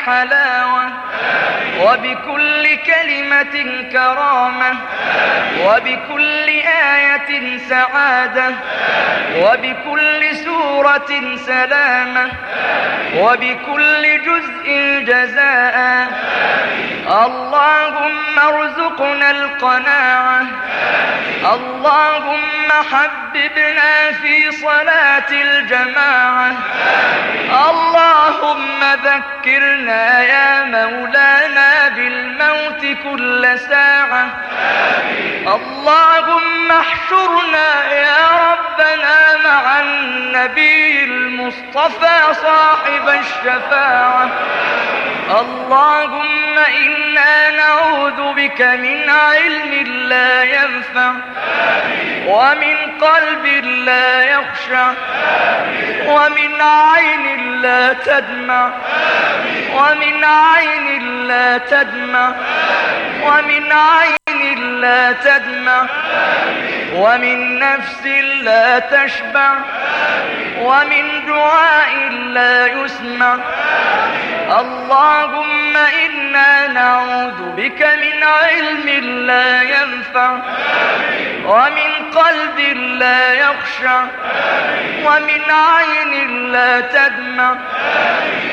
حلاوة، وبكل كلمة كرامة، وبكل آية سعادة، وبكل سورة سلامة، وبكل جزء جزاء. اللهم ارزقنا القناعة. اللهم حببنا في صلاة الجماعة. اللهم ذكرنا يا مولانا بالموت كل ساعة. اللهم احشرنا يا ربنا مع النبي المصطفى صاحب الشفاعة. اللهم إنا نعوذ بك من علم لا ينفع، ومن قلب لا يخشع، ومن عين لا تدمع، ومن عين لا تدمع، ومن عين لا تدمع، ومن نفس لا تشبع، ومن دعاء لا يسمع. اللهم إنا نعوذ بك من علم لا ينفع، ومن قلب لا يخشع، ومن عين لا تدمع،